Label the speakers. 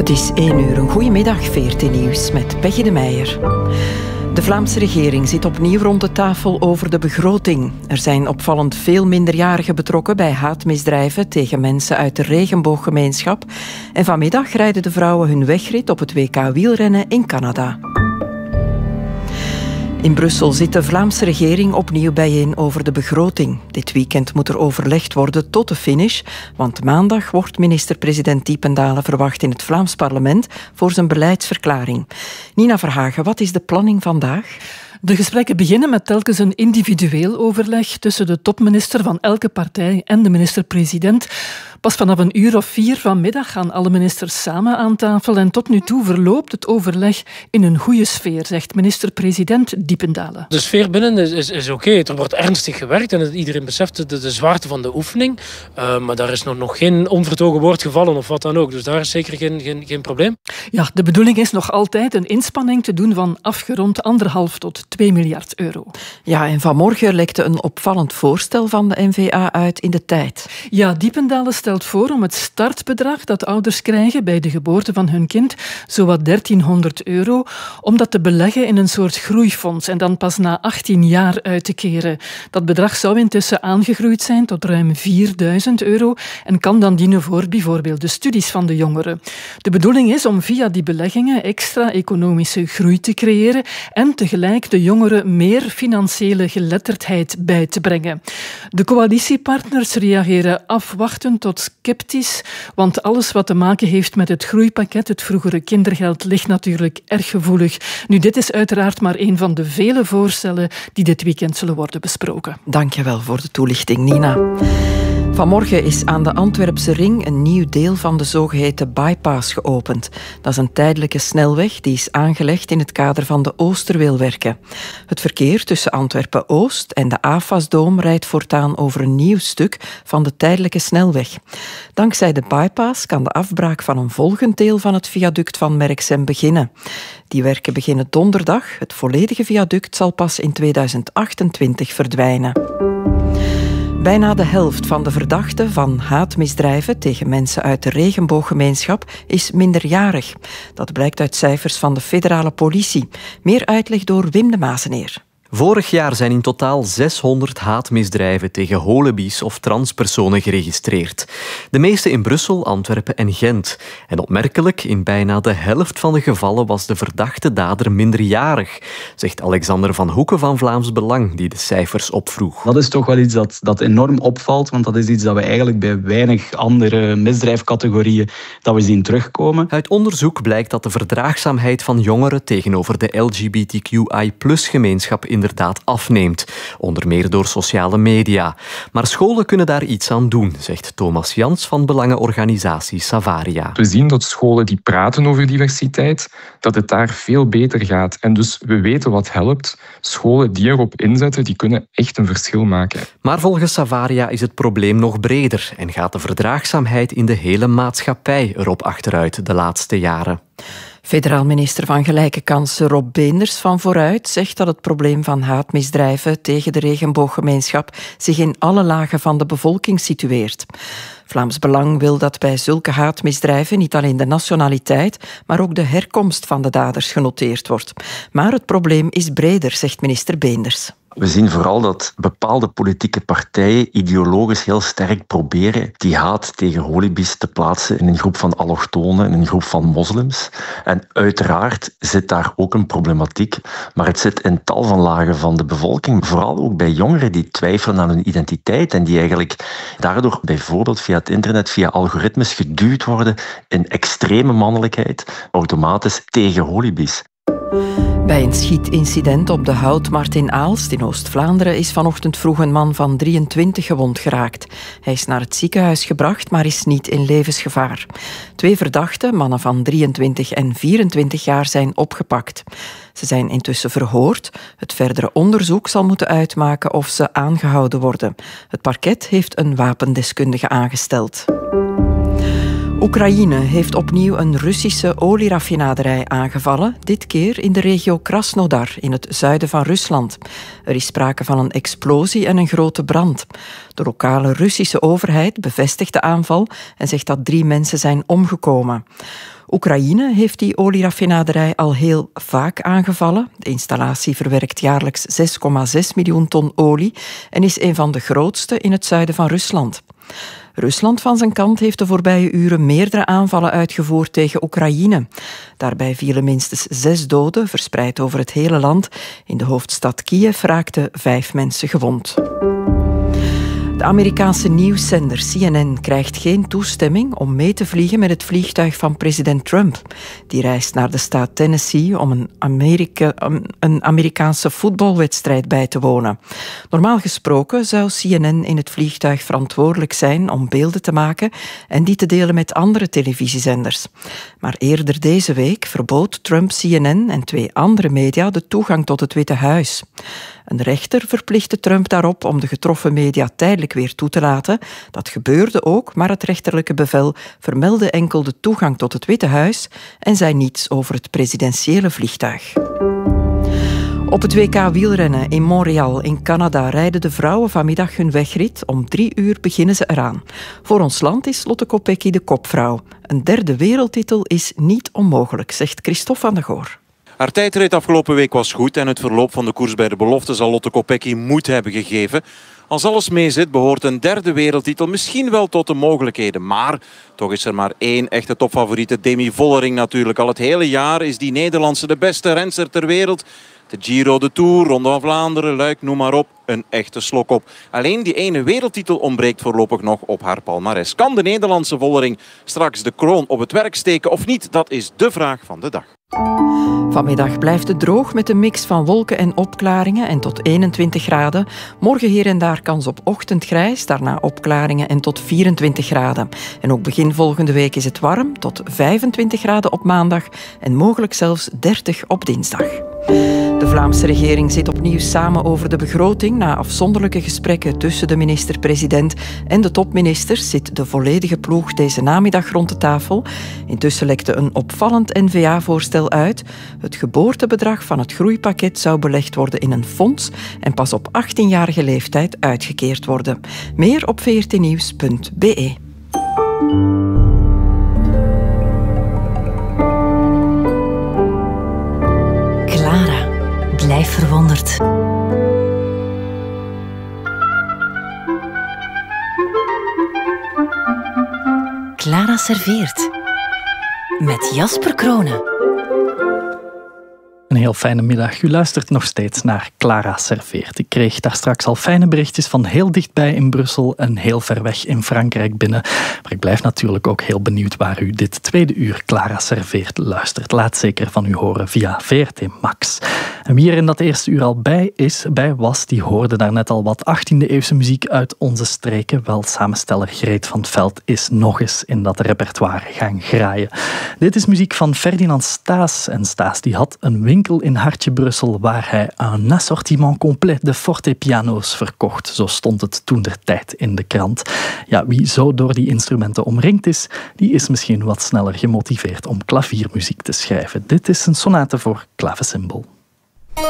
Speaker 1: Het is 1 uur. Een goedemiddag, VRT Nieuws met Peggy de Meijer. De Vlaamse regering zit opnieuw rond de tafel over de begroting. Er zijn opvallend veel minderjarigen betrokken bij haatmisdrijven tegen mensen uit de regenbooggemeenschap. En vanmiddag rijden de vrouwen hun wegrit op het WK wielrennen in Canada. In Brussel zit de Vlaamse regering opnieuw bijeen over de begroting. Dit weekend moet er overlegd worden tot de finish, want maandag wordt minister-president Diependaele verwacht in het Vlaams parlement voor zijn beleidsverklaring. Nina Verhagen, wat is de planning vandaag?
Speaker 2: De gesprekken beginnen met telkens een individueel overleg tussen de topminister van elke partij en de minister-president. Pas vanaf 4:00 vanmiddag gaan alle ministers samen aan tafel en tot nu toe verloopt het overleg in een goede sfeer, zegt minister-president Diependaele.
Speaker 3: De sfeer binnen is oké. Er wordt ernstig gewerkt en iedereen beseft de zwaarte van de oefening. Maar daar is nog geen onvertogen woord gevallen of wat dan ook. Dus daar is zeker geen probleem.
Speaker 2: Ja, de bedoeling is nog altijd een inspanning te doen van afgerond 1,5 tot 2 miljard euro.
Speaker 1: Ja, en vanmorgen lekte een opvallend voorstel van de N-VA uit in de tijd.
Speaker 2: Ja, Diependaele stelt voor om het startbedrag dat ouders krijgen bij de geboorte van hun kind, zowat 1300 euro, om dat te beleggen in een soort groeifonds en dan pas na 18 jaar uit te keren. Dat bedrag zou intussen aangegroeid zijn tot ruim 4000 euro en kan dan dienen voor bijvoorbeeld de studies van de jongeren. De bedoeling is om via die beleggingen extra economische groei te creëren en tegelijk de jongeren meer financiële geletterdheid bij te brengen. De coalitiepartners reageren afwachtend tot sceptisch, want alles wat te maken heeft met het groeipakket, het vroegere kindergeld, ligt natuurlijk erg gevoelig. Nu, dit is uiteraard maar een van de vele voorstellen die dit weekend zullen worden besproken.
Speaker 1: Dank je wel voor de toelichting, Nina. Vanmorgen is aan de Antwerpse ring een nieuw deel van de zogeheten bypass geopend. Dat is een tijdelijke snelweg die is aangelegd in het kader van de Oosterweelwerken. Het verkeer tussen Antwerpen-Oost en de AFAS-doom rijdt voortaan over een nieuw stuk van de tijdelijke snelweg. Dankzij de bypass kan de afbraak van een volgend deel van het viaduct van Merksem beginnen. Die werken beginnen donderdag. Het volledige viaduct zal pas in 2028 verdwijnen. Bijna de helft van de verdachten van haatmisdrijven tegen mensen uit de regenbooggemeenschap is minderjarig. Dat blijkt uit cijfers van de federale politie. Meer uitleg door Wim de Mazeneer.
Speaker 4: Vorig jaar zijn in totaal 600 haatmisdrijven tegen holibies of transpersonen geregistreerd. De meeste in Brussel, Antwerpen en Gent. En opmerkelijk, in bijna de helft van de gevallen was de verdachte dader minderjarig, zegt Alexander van Hoeken van Vlaams Belang, die de cijfers opvroeg.
Speaker 5: Dat is toch wel iets dat enorm opvalt, want dat is iets dat we eigenlijk bij weinig andere misdrijfcategorieën dat we zien terugkomen.
Speaker 4: Uit onderzoek blijkt dat de verdraagzaamheid van jongeren tegenover de LGBTQI+-gemeenschap inderdaad afneemt, onder meer door sociale media. Maar scholen kunnen daar iets aan doen, zegt Thomas Jans van belangenorganisatie Savaria.
Speaker 6: We zien dat scholen die praten over diversiteit, dat het daar veel beter gaat. En dus we weten wat helpt. Scholen die erop inzetten, die kunnen echt een verschil maken.
Speaker 4: Maar volgens Savaria is het probleem nog breder en gaat de verdraagzaamheid in de hele maatschappij erop achteruit de laatste jaren.
Speaker 1: Federaal minister van Gelijke Kansen Rob Beenders van Vooruit zegt dat het probleem van haatmisdrijven tegen de regenbooggemeenschap zich in alle lagen van de bevolking situeert. Vlaams Belang wil dat bij zulke haatmisdrijven niet alleen de nationaliteit, maar ook de herkomst van de daders genoteerd wordt. Maar het probleem is breder, zegt minister Beenders.
Speaker 7: We zien vooral dat bepaalde politieke partijen ideologisch heel sterk proberen die haat tegen holibies te plaatsen in een groep van allochtonen, in een groep van moslims. En uiteraard zit daar ook een problematiek, maar het zit in tal van lagen van de bevolking, vooral ook bij jongeren die twijfelen aan hun identiteit en die eigenlijk daardoor bijvoorbeeld via het internet, via algoritmes geduwd worden in extreme mannelijkheid, automatisch tegen holibies.
Speaker 1: Bij een schietincident op de Houtmarkt in Aalst in Oost-Vlaanderen is vanochtend vroeg een man van 23 gewond geraakt. Hij is naar het ziekenhuis gebracht, maar is niet in levensgevaar. 2 verdachten, mannen van 23 en 24 jaar, zijn opgepakt. Ze zijn intussen verhoord. Het verdere onderzoek zal moeten uitmaken of ze aangehouden worden. Het parket heeft een wapendeskundige aangesteld. Oekraïne heeft opnieuw een Russische olieraffinaderij aangevallen, dit keer in de regio Krasnodar, in het zuiden van Rusland. Er is sprake van een explosie en een grote brand. De lokale Russische overheid bevestigt de aanval en zegt dat 3 mensen zijn omgekomen. Oekraïne heeft die olieraffinaderij al heel vaak aangevallen. De installatie verwerkt jaarlijks 6,6 miljoen ton olie en is een van de grootste in het zuiden van Rusland. Rusland van zijn kant heeft de voorbije uren meerdere aanvallen uitgevoerd tegen Oekraïne. Daarbij vielen minstens 6 doden, verspreid over het hele land. In de hoofdstad Kiev raakten 5 mensen gewond. De Amerikaanse nieuwszender CNN krijgt geen toestemming om mee te vliegen met het vliegtuig van president Trump. Die reist naar de staat Tennessee om een Amerikaanse voetbalwedstrijd bij te wonen. Normaal gesproken zou CNN in het vliegtuig verantwoordelijk zijn om beelden te maken en die te delen met andere televisiezenders. Maar eerder deze week verbood Trump CNN en 2 andere media de toegang tot het Witte Huis. Een rechter verplichtte Trump daarop om de getroffen media tijdelijk weer toe te laten. Dat gebeurde ook, maar het rechterlijke bevel vermeldde enkel de toegang tot het Witte Huis en zei niets over het presidentiële vliegtuig. Op het WK wielrennen in Montreal in Canada rijden de vrouwen vanmiddag hun wegrit. Om 3 uur beginnen ze eraan. Voor ons land is Lotte Kopecky de kopvrouw. Een 3e wereldtitel is niet onmogelijk, zegt Christophe van der Goor.
Speaker 8: Haar tijdrit afgelopen week was goed en het verloop van de koers bij de belofte zal Lotte Kopecky moed hebben gegeven. Als alles meezit behoort een 3e wereldtitel misschien wel tot de mogelijkheden. Maar toch is er maar 1 echte topfavoriete, Demi Vollering natuurlijk. Al het hele jaar is die Nederlandse de beste renster ter wereld. De Giro, de Tour, Ronde van Vlaanderen, Luik, noem maar op. Een echte slok op. Alleen die ene wereldtitel ontbreekt voorlopig nog op haar palmares. Kan de Nederlandse Vollering straks de kroon op het werk steken of niet? Dat is de vraag van de dag.
Speaker 1: Vanmiddag blijft het droog met een mix van wolken en opklaringen en tot 21 graden. Morgen hier en daar kans op ochtendgrijs, daarna opklaringen en tot 24 graden. En ook begin volgende week is het warm, tot 25 graden op maandag en mogelijk zelfs 30 op dinsdag. De Vlaamse regering zit opnieuw samen over de begroting. Na afzonderlijke gesprekken tussen de minister-president en de topministers zit de volledige ploeg deze namiddag rond de tafel. Intussen lekte een opvallend N-VA-voorstel uit. Het geboortebedrag van het groeipakket zou belegd worden in een fonds en pas op 18-jarige leeftijd uitgekeerd worden. Meer op vrtnieuws.be.
Speaker 9: Clara, blijf verwonderd. Clara serveert. Met Jasper Kronen.
Speaker 10: Een heel fijne middag. U luistert nog steeds naar Clara serveert. Ik kreeg daar straks al fijne berichtjes van heel dichtbij in Brussel en heel ver weg in Frankrijk binnen. Maar ik blijf natuurlijk ook heel benieuwd waar u dit 2e uur Clara serveert luistert. Laat zeker van u horen via VRT Max. En wie er in dat eerste uur al bij was, die hoorde daarnet al wat 18e-eeuwse muziek uit onze streken. Wel, samensteller Greet van 't Veld is nog eens in dat repertoire gaan graaien. Dit is muziek van Ferdinand Staes. En Staes die had een winkel in Hartje Brussel waar hij een assortiment complet de fortepiano's verkocht. Zo stond het toentertijd in de krant. Ja, wie zo door die instrumenten omringd is, die is misschien wat sneller gemotiveerd om klaviermuziek te schrijven. Dit is een sonate voor klavecimbal.